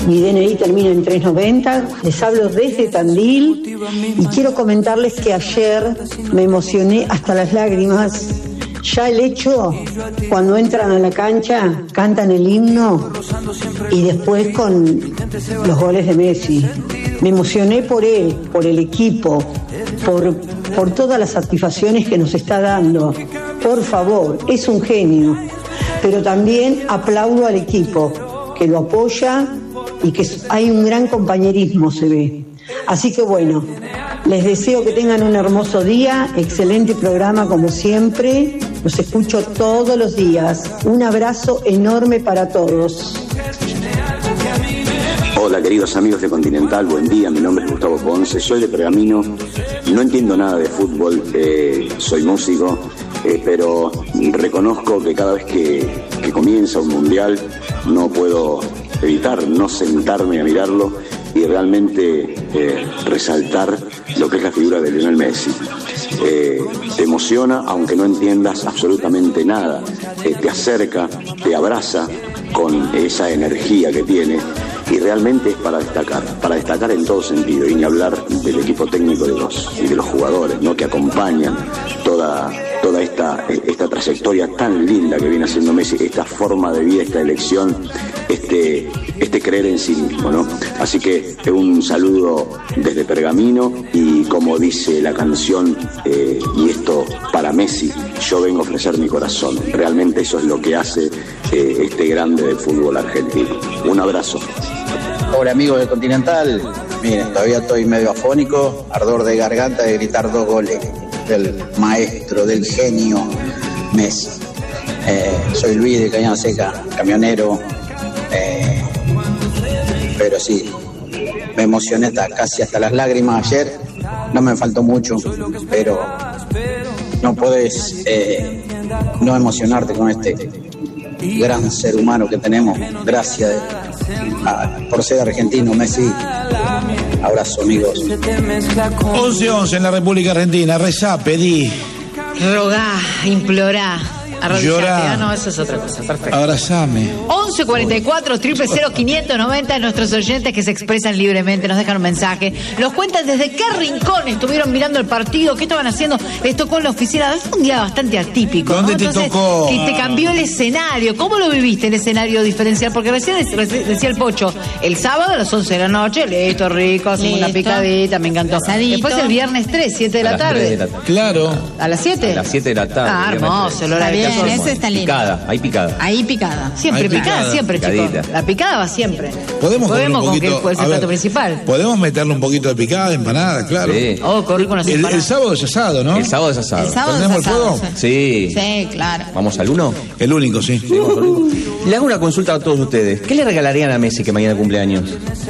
Mi DNI termina en 390, les hablo desde Tandil y quiero comentarles que ayer me emocioné hasta las lágrimas. Ya el hecho, cuando entran a la cancha, cantan el himno y después con los goles de Messi. Me emocioné por él, por el equipo, por todas las satisfacciones que nos está dando. Por favor, es un genio. Pero también aplaudo al equipo, que lo apoya y que hay un gran compañerismo, se ve. Así que bueno, les deseo que tengan un hermoso día, excelente programa como siempre, los escucho todos los días. Un abrazo enorme para todos. Hola queridos amigos de Continental, buen día, mi nombre es Gustavo Ponce, soy de Pergamino, no entiendo nada de fútbol, soy músico, pero reconozco que cada vez que comienza un mundial no puedo evitar no sentarme a mirarlo y realmente resaltar lo que es la figura de Lionel Messi. Te emociona aunque no entiendas absolutamente nada, te acerca, te abraza con esa energía que tiene y realmente es para destacar en todo sentido, y ni hablar del equipo técnico y de los jugadores, ¿no?, que acompañan toda esta trayectoria tan linda que viene haciendo Messi, esta forma de vida, esta elección, este creer en sí mismo, ¿no? Así que un saludo desde Pergamino y como dice la canción, y esto para Messi, yo vengo a ofrecer mi corazón. Realmente eso es lo que hace este grande del fútbol argentino. Un abrazo. Hola amigos del Continental, miren, todavía estoy medio afónico, ardor de garganta de gritar 2 goles del maestro, del genio Messi. Soy Luis de Cañada Seca, camionero, pero sí, me emocioné casi hasta las lágrimas ayer, no me faltó mucho, pero no podés no emocionarte con este gran ser humano que tenemos. Gracias por ser argentino, Messi. Abrazo, amigos. 11:11 en la República Argentina. Rezá, pedí, rogá, implorá, arrodillate. Ah, no, eso es otra cosa. Perfecto. Abrazame. 1144-000-590, nuestros oyentes que se expresan libremente, nos dejan un mensaje, nos cuentan desde qué rincón estuvieron mirando el partido, qué estaban haciendo, les tocó en la oficina. Es un día bastante atípico, ¿dónde, ¿no? te tocó? Que te cambió el escenario. ¿Cómo lo viviste, el escenario diferencial? Porque recién decía el Pocho, el sábado a las 11 de la noche, listo, rico, hacemos una picadita, me encantó. Pasadito. Después el viernes 3, 7 de la tarde. Claro. ¿A las 7? A las 7 de la tarde. Ah, hermoso, el horario. Está bien, eso está lindo. Picada, hay picada. Ahí picada. Siempre Hay picada, picada. siempre, Picadita. chicos. La picada va siempre. Podemos comer un con poquito, que es el a ver, plato principal. Podemos meterle un poquito de picada, empanada, claro. Sí. Oh, corrí con las El empanadas. sábado es asado, ¿no? El sábado es asado. El sábado ¿Prendemos es el asado, fuego? Sí. Sí, claro. ¿Vamos al 1? El único, sí. Le hago una consulta a todos ustedes. ¿Qué le regalarían a Messi que mañana cumpleaños?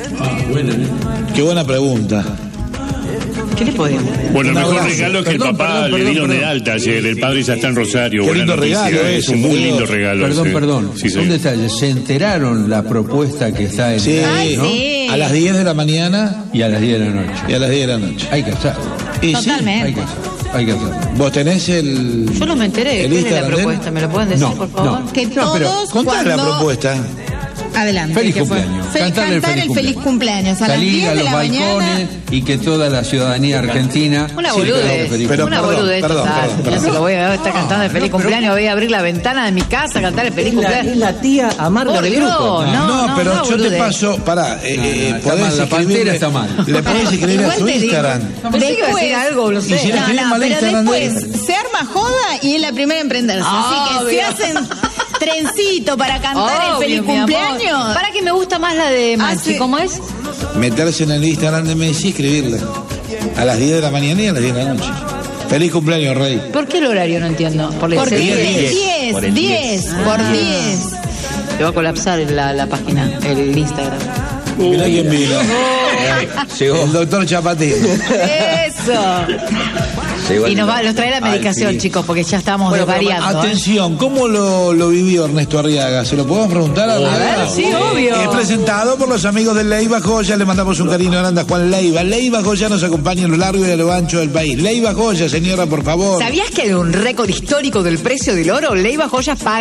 Qué buena pregunta. ¿Qué le podíamos dar? Bueno, el Un mejor abrazo. regalo que el Perdón, papá perdón, le dieron perdón. de alta ayer. El padre ya está en Rosario. Qué Buena lindo noticia. regalo Es ese, un muy boludo. lindo regalo. Perdón, ese. perdón. Sí, sí. Un detalle. ¿Se enteraron la propuesta que está en Sí. Ay, ¿no? sí. A las 10 de la mañana Y a las 10 de la noche? y a las 10 de la noche. Hay que hacerlo. Y sí, Totalmente. Hay que hacerlo. Hay que hacerlo. vos tenés el... Yo no me enteré. ¿El ¿Cuál es la Instagram de él? propuesta? ¿Me lo pueden decir, No, por favor? no. Que No, pero todos Contá la cuando... propuesta. Adelante. Feliz ¿qué fue? cumpleaños. Cantar el feliz cumpleaños a las Salir 10 a de los la balcones mañana. y que toda la ciudadanía argentina... Una sienta boludez. feliz Pero Una perdón, boludez perdón, total. perdón, Yo perdón. se lo voy a estar cantando el feliz cumpleaños. Voy a abrir la ventana de mi casa a cantar el feliz cumpleaños. la tía amarga Por del Dios, grupo. no, pero no, yo te boludez. paso, pará, está podés mal, la escribirle- pantera está mal. Le podés escribir a Igual su te digo. Instagram. Pensé que iba a decir algo, no sé. Y si le escribís mal pero Instagram de él. después se arma joda y es la primera en prenderse. Así que si Obvio. hacen trencito para cantar el Obvio, feliz mi amor. cumpleaños. Para que me gusta más la de Machi. sí. ¿Cómo es? Meterse en el Instagram de Messi y escribirle. A las 10 de la mañana y a las 10 de la noche. Feliz cumpleaños, Rey. ¿Por qué el horario? No entiendo. Por Porque Diez, 10 por el 10 por 10. Te va a colapsar la página, el Instagram. Mirá quién vino. Llegó. El doctor Chapatín. Eso. Llegó Y el- nos trae la medicación, Ay, sí. chicos, porque ya estamos Bueno, pero variando. atención, ¿cómo lo vivió Ernesto Arriaga? ¿Se lo podemos preguntar a Arriaga? sí, obvio. Es presentado por los amigos de Leiva Joya. Le mandamos un cariño grande a Juan Leiva. Leiva Joya nos acompaña a lo largo y a lo ancho del país. Leiva Joya, señora, por favor. ¿Sabías que hay un récord histórico del precio del oro? Leiva Joyas paga hasta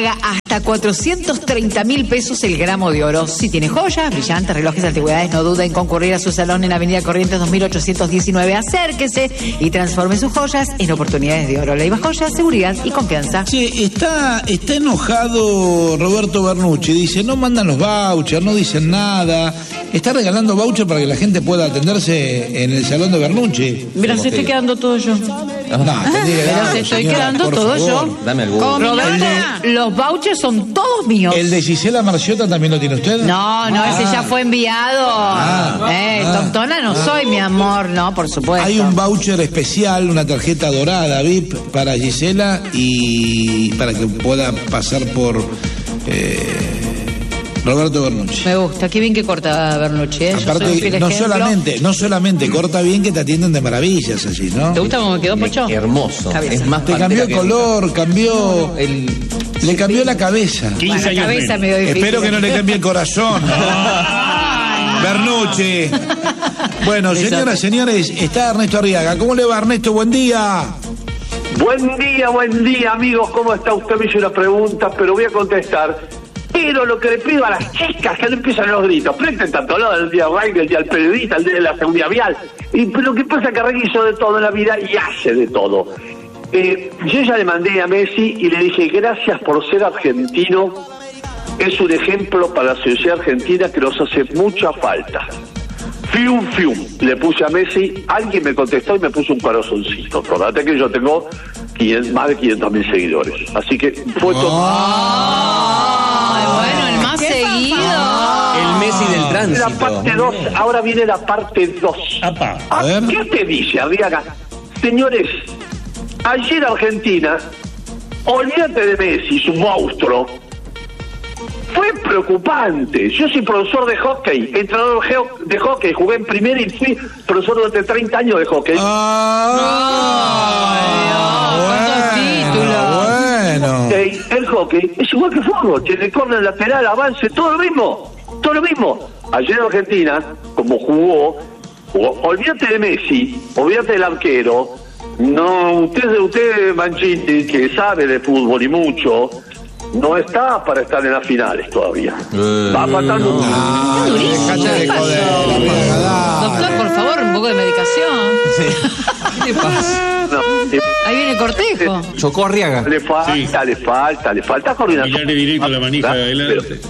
hasta 430.000 pesos el gramo de oro. Si tiene joyas, brillantes, relojes, antigüedades, no duda en concurrir a su salón en Avenida Corrientes 2819. Acérquese y transforme sus joyas en oportunidades de oro. Leiva Joyas, seguridad y confianza. Sí, está enojado Roberto Bernucci. Dice, no mandan los vouchers, no dicen nada. Está regalando vouchers para que la gente pueda atenderse en el salón de Bernucci. Pero se estoy quedando todo yo. Pero se estoy quedando todo yo. Dame alguno. Roberto, los vouchers son todos míos. ¿El de Gisela Marciota también lo tiene usted? No, ese ya fue enviado. Tontona no soy, mi amor, no, por supuesto. Hay un voucher especial, una tarjeta dorada VIP para Gisela y para que pueda pasar por Roberto Bernucci. Me gusta, qué bien que corta Bernucci. Aparte, no solamente corta bien, que te atienden de maravillas allí, ¿no? ¿Te gusta cómo me quedó, Pocho? Hermoso. Cabeza. Es más te cambió el color, le cambió la cabeza. 15 años cabeza menos. medio difícil. Espero que no le cambie el corazón. Bernucci. Bueno, señoras, señores, está Ernesto Arriaga. ¿Cómo le va, Ernesto? Buen día. Buen día, amigos. ¿Cómo está? Usted me hizo una pregunta, pero voy a contestar. Pero lo que le pido a las chicas, que no empiezan los gritos, presten tanto lado el día del el día del periodista, el día de la seguridad vial. Pero lo que pasa es que Arregui hizo de todo en la vida y hace de todo. Yo ya le mandé a Messi y le dije, gracias por ser argentino. Es un ejemplo para la sociedad argentina que nos hace mucha falta. Fium. Le puse a Messi, alguien me contestó y me puso un corazoncito. Acordate que yo tengo más de 500.000 seguidores. Así que fue todo. Bueno, el más seguido. El Messi del tránsito. La parte 2, ahora viene la parte 2. A ver. ¿Qué te dice, Arriaga? Señores, ayer Argentina, olvídate de Messi, su monstruo. Fue preocupante. Yo soy profesor de hockey, entrenador de hockey, jugué en primera y fui profesor durante 30 años de hockey. Bueno. El hockey es igual que fútbol, tiene córner, lateral, avance, todo lo mismo. Ayer Argentina, como jugó, olvídate de Messi, olvídate del arquero. No, usted Mancini, que sabe de fútbol y mucho, no está para estar en las finales todavía. Va a faltar mucho. Déjate de joder. Doctor, por favor, un poco de medicación. Sí. ¿Qué le pasa? Ahí viene el cortejo. Chocó Arriaga. Le falta coordinación. Y ya le directo la manija adelante.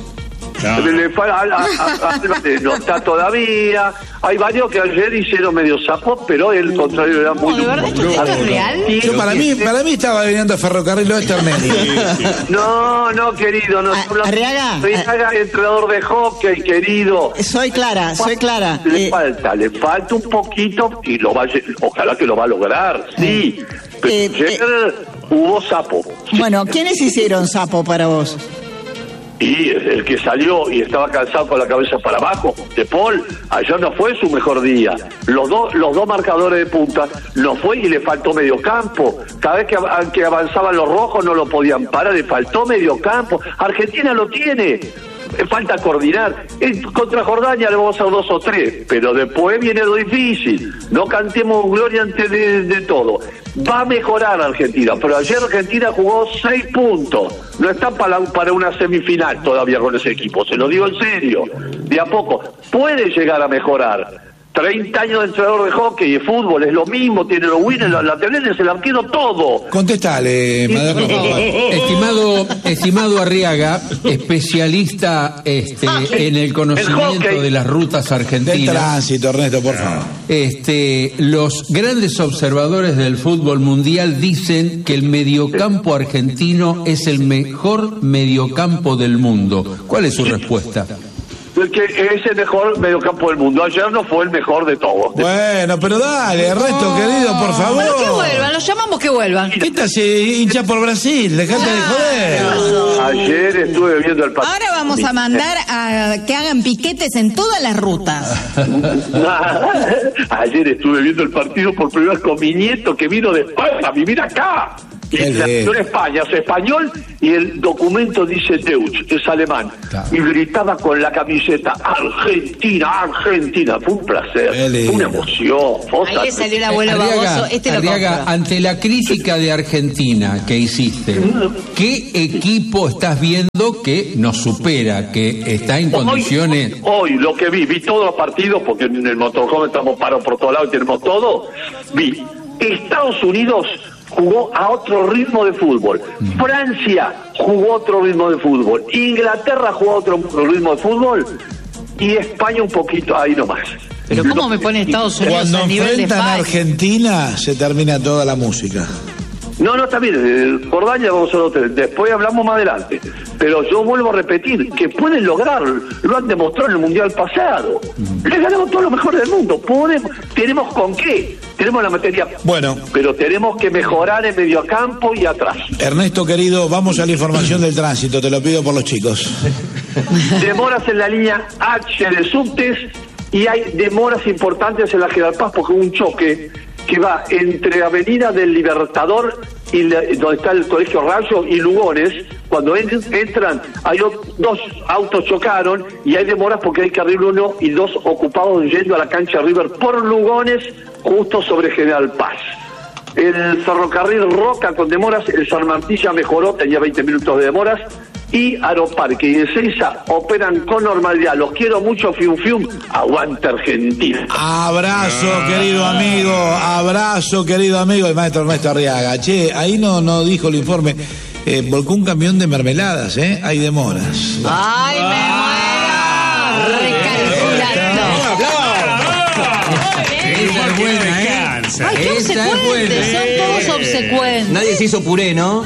No está todavía. Hay varios que ayer hicieron medio sapo, pero el contrario era muy ¿De verdad esto es real? Yo, para mí estaba viniendo a Ferrocarril Oeste Armenio. No, querido, no. Arriaga, entrenador de hockey, querido. Soy clara. Le falta un poquito y ojalá que lo va a lograr, sí. Pero ayer hubo sapo. Bueno, ¿quiénes hicieron sapo para vos? Y el que salió y estaba cansado con la cabeza para abajo, De Paul, ayer no fue su mejor día. Los dos marcadores de punta no fue y le faltó medio campo. Cada vez que avanzaban los rojos no lo podían parar, le faltó medio campo. Argentina lo tiene. Falta coordinar. Contra Jordania le vamos a 2 o 3, pero después viene lo difícil. No cantemos gloria antes de todo. Va a mejorar Argentina, pero ayer Argentina jugó 6 puntos. No está para una semifinal todavía con ese equipo, se lo digo en serio. De a poco puede llegar a mejorar. 30 años de entrenador de hockey y de fútbol, es lo mismo, tiene los winners, la laterales, el arquero, todo. Contestale, Madero. Estimado Arriaga, especialista en el conocimiento de las rutas argentinas. Del tránsito, Ernesto, por favor. Los grandes observadores del fútbol mundial dicen que el mediocampo argentino es el mejor mediocampo del mundo. ¿Cuál es su respuesta? Que es el mejor mediocampo del mundo. Ayer no fue el mejor de todos. Bueno, pero dale, Ernesto, querido, por favor. Bueno, que vuelvan, los llamamos que vuelvan. ¿Qué estás hincha por Brasil? Dejate de joder. Ayer estuve viendo el partido. Ahora vamos a mandar a que hagan piquetes en todas las rutas. Ayer estuve viendo el partido por primera vez con mi nieto que vino de España a vivir acá. Y nació en España, es español, y el documento dice Deutsch, es alemán. Claro. Y gritaba con la camiseta, Argentina, Argentina. Fue un placer, fue una emoción. Ahí le salió el abuelo baboso. Arriaga, ante la crítica de Argentina que hiciste, ¿qué equipo estás viendo que nos supera, que está en condiciones? Hoy lo que vi todos los partidos, porque en el motorhome estamos parados por todos lados y tenemos todo. Vi Estados Unidos jugó a otro ritmo de fútbol. Francia jugó a otro ritmo de fútbol. Inglaterra jugó a otro ritmo de fútbol. Y España un poquito ahí nomás. Pero ¿cómo me pone Estados Unidos cuando a nivel de enfrentan a Argentina se termina toda la música? No, está bien, Jordania vamos a ver, después hablamos más adelante. Pero yo vuelvo a repetir, que pueden lograrlo, lo han demostrado en el Mundial pasado. Le ganamos todo lo mejor del mundo, tenemos con qué, tenemos la materia. Bueno. Pero tenemos que mejorar en mediocampo y atrás. Ernesto, querido, vamos a la información del tránsito, te lo pido por los chicos. Demoras en la línea H de subtes y hay demoras importantes en la General Paz porque hubo un choque que va entre Avenida del Libertador y donde está el Colegio Rayo y Lugones. Cuando entran, hay dos autos chocaron y hay demoras porque hay carril 1 y 2 ocupados yendo a la cancha River por Lugones, justo sobre General Paz. El ferrocarril Roca con demoras, el San Martín ya mejoró, tenía 20 minutos de demoras. Y Aeroparque y Ezeiza operan con normalidad. Los quiero mucho, fium fium. Aguanta Argentina. Abrazo, querido amigo, el maestro Ernesto Arriaga. Che, ahí no dijo el informe. Volcó un camión de mermeladas, hay demoras. ¡Ay, me muero! Recalculando. Esa es buena, ¡Ay, qué obsecuentes! Son todos obsecuentes. Nadie se hizo puré, ¿no?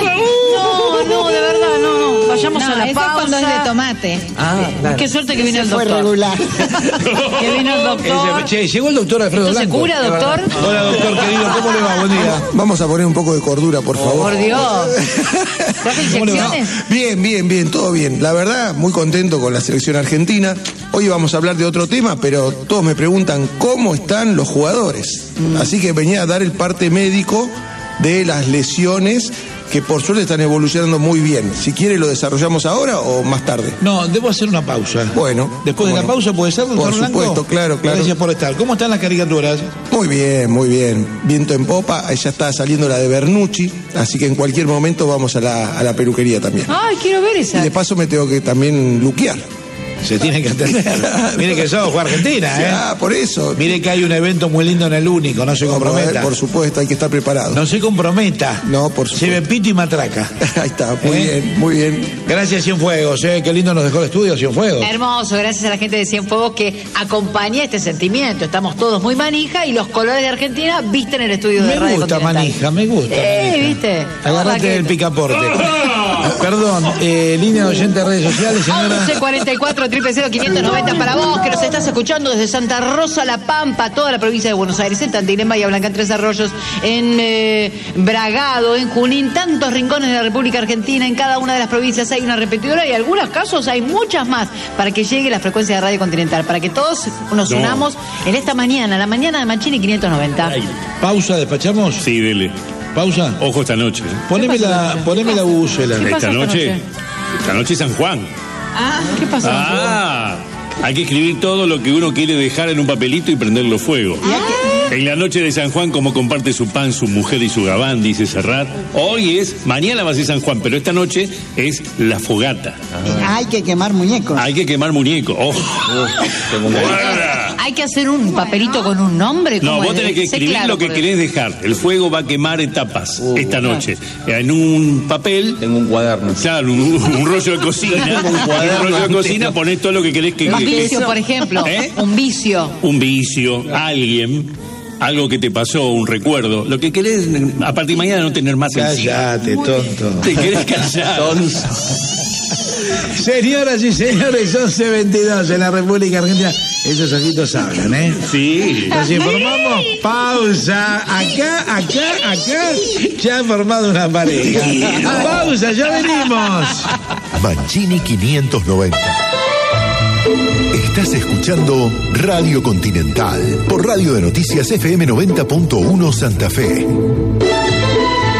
No, de verdad, no. Vayamos a la pausa. Cuando es de tomate. Claro. Qué suerte que vino el doctor. Fue regular. Que vino el doctor. Che, llegó el doctor Alfredo ¿Esto Blanco. se cura, doctor? Hola, doctor querido, ¿cómo le va? Buen día. Vamos a poner un poco de cordura, por favor. Por Dios. ¿Traje inyecciones? Bien, todo bien. La verdad, muy contento con la selección argentina. Hoy vamos a hablar de otro tema, pero todos me preguntan cómo están los jugadores. Así que venía a dar el parte médico de las lesiones que por suerte están evolucionando muy bien. Si quiere lo desarrollamos ahora o más tarde. No, debo hacer una pausa. Bueno. Después de la pausa puede ser, doctor Blanco. Por supuesto, claro. Gracias por estar. ¿Cómo están las caricaturas? Muy bien. Viento en popa, ya está saliendo la de Bernucci, así que en cualquier momento vamos a la peluquería también. Ay, quiero ver esa. Y de paso me tengo que también luquear. Se tiene que atender. Mire que somos Argentina, Ah, por eso. Mire que hay un evento muy lindo en el Único, no se comprometa. Por supuesto, hay que estar preparado. No se comprometa. No, por supuesto. Lleve pito y matraca. Ahí está, muy bien. Gracias, Cienfuegos, qué lindo nos dejó el estudio, Cienfuegos. Hermoso, gracias a la gente de Cienfuegos que acompaña este sentimiento. Estamos todos muy manija y los colores de Argentina visten el estudio de Radio Continental. Me gusta. ¿Viste? Agarrate del picaporte. Perdón, línea de oyente de redes sociales, señora. 1144 00590 para vos que nos estás escuchando desde Santa Rosa, La Pampa, toda la provincia de Buenos Aires, en Tandil, en Bahía Blanca, en Tres Arroyos, en Bragado, en Junín, tantos rincones de la República Argentina. En cada una de las provincias hay una repetidora y en algunos casos hay muchas más para que llegue la frecuencia de Radio Continental, para que todos nos unamos en esta mañana, la mañana de Mancini 590. Pausa, despachamos. Sí, dele. Pausa. Ojo esta noche. Poneme la bubucela. Esta noche es San Juan. ¿Qué pasó? Hay que escribir todo lo que uno quiere dejar en un papelito y prenderlo fuego. En la noche de San Juan, como comparte su pan, su mujer y su gabán, dice Serrat. Mañana va a ser San Juan, pero esta noche es la fogata. Hay que quemar muñecos. Hay que hacer un papelito con un nombre. No, vos tenés que escribir lo que querés dejar. El fuego va a quemar etapas esta noche. En un papel. Tengo un cuaderno. Claro, un rollo de cocina. Un rollo de cocina, ponés todo lo que querés que. Un vicio, por ejemplo. Un vicio. Un vicio, alguien. Algo que te pasó, un recuerdo. Lo que querés, a partir de mañana, no tener más encima. Cállate, tonto. Te querés callar. Señoras y señores, 11:22 en la República Argentina. Esos ojitos hablan, Sí. Nos informamos. Pausa. Acá. Ya ha formado una pareja. Pausa, ya venimos. Mancini 590. Estás escuchando Radio Continental por Radio de Noticias FM 90.1 Santa Fe.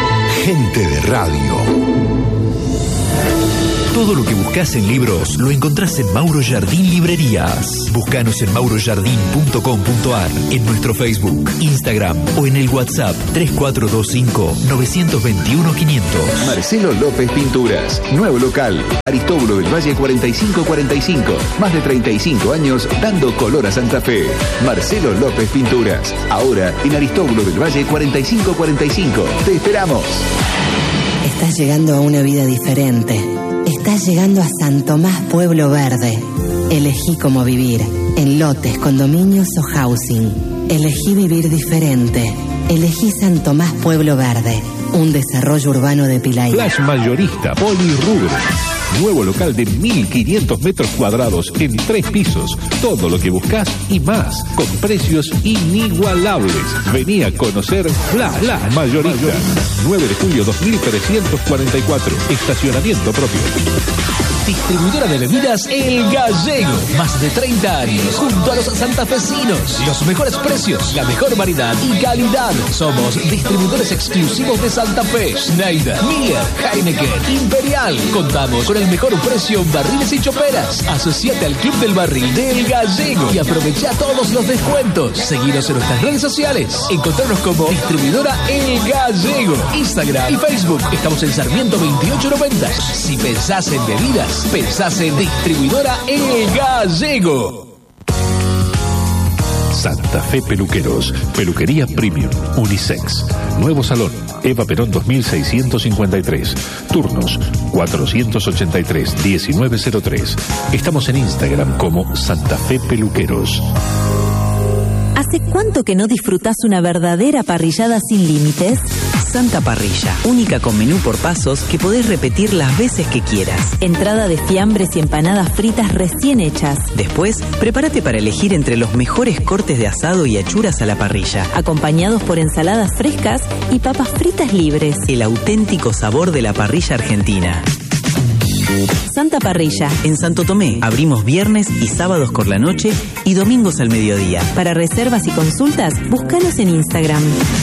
Gente de radio. Todo lo que buscas en libros lo encontrás en Mauro Jardín Librerías. Búscanos en maurojardín.com.ar, en nuestro Facebook, Instagram o en el WhatsApp 3425-921-500. Marcelo López Pinturas. Nuevo local. Aristóbulo del Valle 4545. Más de 35 años dando color a Santa Fe. Marcelo López Pinturas. Ahora en Aristóbulo del Valle 4545. Te esperamos. Estás llegando a una vida diferente. Estás llegando a San Tomás Pueblo Verde. Elegí cómo vivir, en lotes, condominios o housing. Elegí vivir diferente. Elegí San Tomás Pueblo Verde, un desarrollo urbano de Pilaí. Flash Mayorista Polirrubro. Nuevo local de 1.500 metros cuadrados en 3 pisos. Todo lo que buscas y más, con precios inigualables. Vení a conocer Flash Mayorista. 9 de julio 2344. Estacionamiento propio. Distribuidora de bebidas El Gallego. Más de 30 años junto a los santafesinos. Los mejores precios, la mejor variedad y calidad. Somos distribuidores exclusivos de Santa Fe. Schneider, Miller, Heineken, Imperial. Contamos con el mejor precio en barriles y choperas. Asociate al Club del Barril de El Gallego y aprovecha todos los descuentos. Seguinos en nuestras redes sociales. Encontrarnos como Distribuidora El Gallego. Instagram y Facebook. Estamos en Sarmiento 2890. Si pensás en bebidas, pensás en Distribuidora El Gallego. Santa Fe Peluqueros, peluquería premium, unisex. Nuevo salón, Eva Perón 2653. Turnos 483-1903. Estamos en Instagram como Santa Fe Peluqueros. ¿Hace cuánto que no disfrutás una verdadera parrillada sin límites? Santa Parrilla, única con menú por pasos que podés repetir las veces que quieras. Entrada de fiambres y empanadas fritas recién hechas. Después, prepárate para elegir entre los mejores cortes de asado y achuras a la parrilla, acompañados por ensaladas frescas y papas fritas libres. El auténtico sabor de la parrilla argentina. Santa Parrilla. En Santo Tomé abrimos viernes y sábados por la noche y domingos al mediodía. Para reservas y consultas, búscanos en Instagram.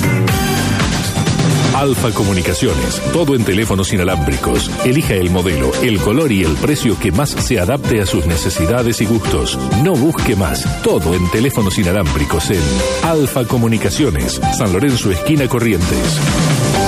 Alfa Comunicaciones, todo en teléfonos inalámbricos. Elija el modelo, el color y el precio que más se adapte a sus necesidades y gustos. No busque más, todo en teléfonos inalámbricos en Alfa Comunicaciones, San Lorenzo, esquina Corrientes.